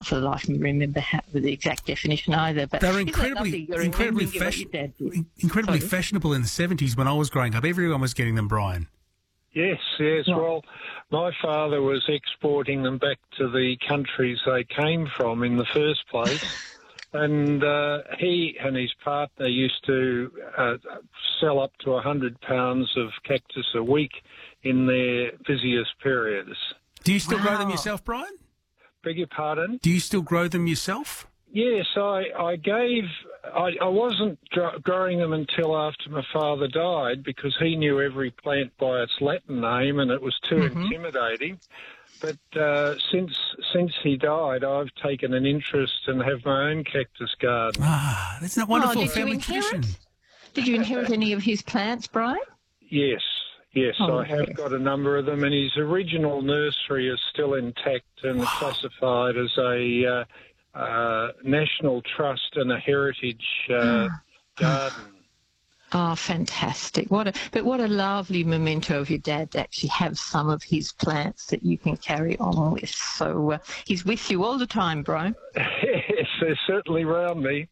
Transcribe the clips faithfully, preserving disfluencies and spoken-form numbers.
for the life of me remember how, the exact definition either. But they were incredibly, incredibly, fashion, incredibly fashionable in the seventies when I was growing up. Everyone was getting them, Brian. Yes, yes. Yeah. Well, my father was exporting them back to the countries they came from in the first place. And uh, he and his partner used to uh, sell up to one hundred pounds of cactus a week in their busiest periods. Do you still Wow. grow them yourself, Brian? Beg your pardon? Do you still grow them yourself? Yes, I, I gave... I, I wasn't gr- growing them until after my father died because he knew every plant by its Latin name and it was too Mm-hmm. intimidating. But uh, since since he died, I've taken an interest and have my own cactus garden. Ah, that's a wonderful Oh, did you family inherit? tradition. Did you inherit any of his plants, Brian? Yes, yes, Oh, I have yes. got a number of them, and his original nursery is still intact and classified as a uh, uh, National Trust and a Heritage uh, garden. Oh, fantastic. What a, but what a lovely memento of your dad to actually have some of his plants that you can carry on with. So uh, he's with you all the time, Brian. Yes, they're certainly round me.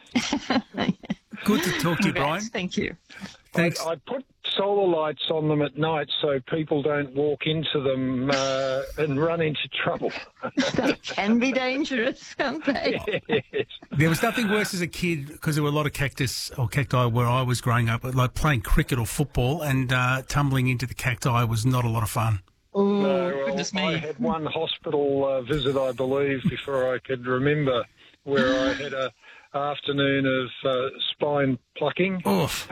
Good to talk to you, Brian. Congrats. Thank you. Thanks. I, I put solar lights on them at night so people don't walk into them uh, and run into trouble. They can be dangerous, can't they? Yes. There was nothing worse as a kid because there were a lot of cactus or cacti where I was growing up, like playing cricket or football, and uh, tumbling into the cacti was not a lot of fun. Oh, No, well, goodness I me. had one hospital uh, visit, I believe, before I could remember, where I had a afternoon of uh, spine plucking. Oof.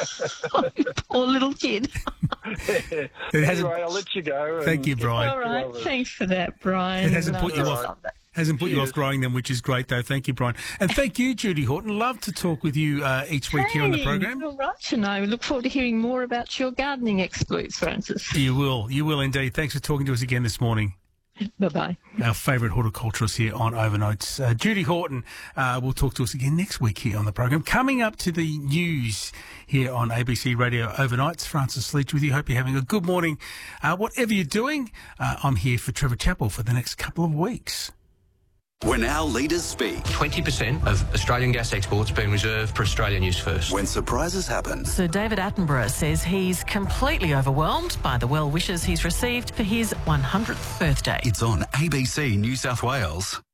Poor little kid. It hasn't, Anyway, I'll let you go. and Thank you, get Brian. All right. Love it. Thanks for that, Brian. It hasn't put you Lovely. off. Love that. hasn't put you Cheers. off growing them, which is great, though. Thank you, Brian. And thank you, Judy Horton. Love to talk with you uh, each week here on the Hey, program. all right, and I look forward to hearing more about your gardening exploits, Francis. You will. You will indeed. Thanks for talking to us again this morning. Bye-bye. Our favourite horticulturist here on Overnights. Uh, Judy Horton uh, will talk to us again next week here on the program. Coming up to the news here on A B C Radio Overnights, Francis Leach with you. Hope you're having a good morning. Uh, whatever you're doing, uh, I'm here for Trevor Chappell for the next couple of weeks. When our leaders speak, twenty percent of Australian gas exports being reserved for Australian use first. when surprises happen, Sir David Attenborough says he's completely overwhelmed by the well wishes he's received for his one hundredth birthday. it's on A B C New South Wales.